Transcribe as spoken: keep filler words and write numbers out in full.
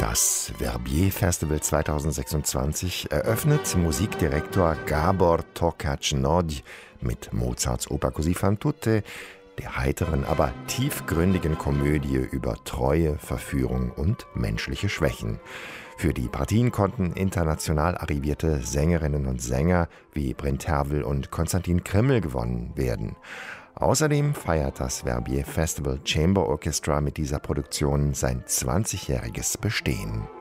Das Verbier Festival zweitausendsechsundzwanzig eröffnet Musikdirektor Gábor Tokach-Nagy mit Mozarts Oper Così fan tutte, der heiteren, aber tiefgründigen Komödie über Treue, Verführung und menschliche Schwächen. Für die Partien konnten international arrivierte Sängerinnen und Sänger wie Brint Tervel und Konstantin Krimmel gewonnen werden. Außerdem feiert das Verbier Festival Chamber Orchestra mit dieser Produktion sein zwanzigjähriges Bestehen.